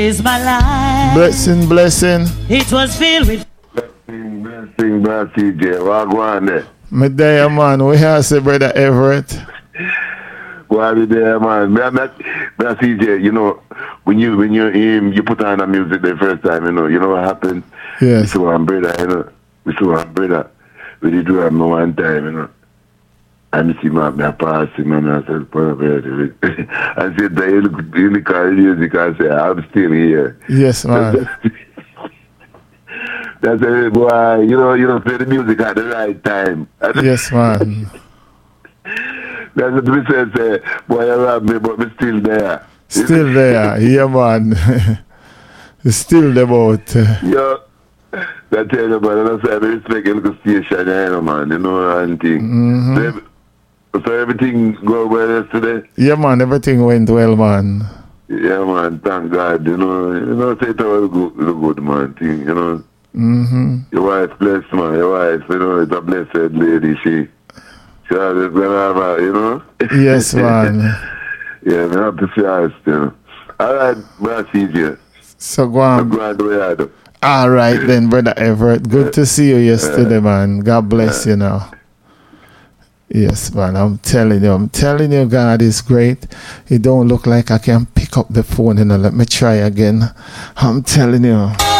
Is my life. Blessing. It was filled with Blessing, CJ. What go on there? Me there, man. We have say, brother Everett. What be there, man? Me CJ, you know, when you put on the music the first time, you know what happened? Yes. We saw one brother, you know. We did do it one time, you know. And see my passing, man, I said, I said, you look at the music, I said, I'm still here. Yes, man. That's it, boy. You know, play the music at the right time. Yes, man. That's what we say, boy, you robbed me, but me still there. Still there, yeah, man. Still the boat. Yo, I tell you, man, that's why I respect your little station, you know, man, you know, and thing. Mm-hmm. So everything go well yesterday? Yeah, man, everything went well, man. Yeah, man, thank God, you know, say it all good, man, thing, you know. Mm-hmm. Your wife blessed, man, your wife, you know, is a blessed lady, she always gonna have her, you know. Yes, man. Yeah, man, I'm happy for her, you know. All right, man, CJ. So go on. Go on, do it. All right, then, brother Everett. Good to see you yesterday, man. God bless you now. Yes, man, I'm telling you, God is great. It don't look like I can pick up the phone, you know. Let me try again. I'm telling you.